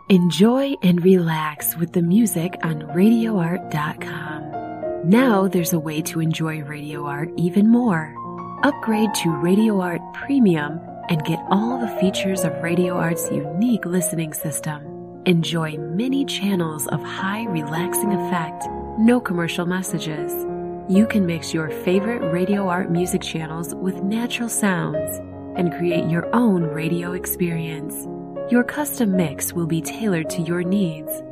Enjoy and relax with the music on RadioArt.com. Now there's a way to enjoy Radio Art even more. Upgrade to Radio Art Premium and get all the features of Radio Art's unique listening system. Enjoy many channels of high relaxing effect, no commercial messages. You can mix your favorite Radio Art music channels with natural sounds and create your own radio experience. Your custom mix will be tailored to your needs.